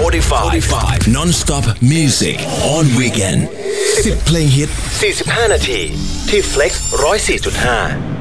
45 non-stop music on weekend 10 เพลงฮิต45 นาทีที่ Flex 104.5